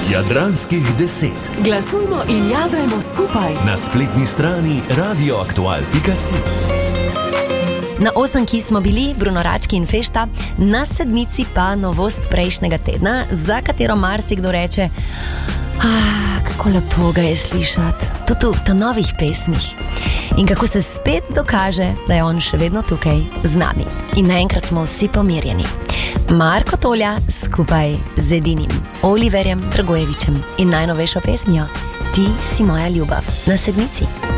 Jadranskih 10. Glasujmo in jadrajmo skupaj. Na spletni strani radioaktual.si. Na 8 smo bili Bruno Rački in Fešta, na 7 pa novost prejšnjega tedna, za katero marsikdo reče: kako lepo ga je slišati, tudi v novih pesmih. In kako se spet dokaže, da je on še vedno tukaj z nami. In naenkrat smo vsi pomirjeni. Marko Tolja skupaj z edinim Oliverjem Dragojevićem in najnovejšo pesmijo Ti si moja ljubav na 7.